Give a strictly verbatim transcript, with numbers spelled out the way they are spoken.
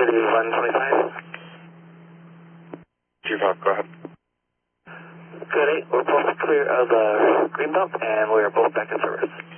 Altitude one twenty-five. Chief Hawk, go ahead. Good eight, we're both clear of the green belt and we're both back in service.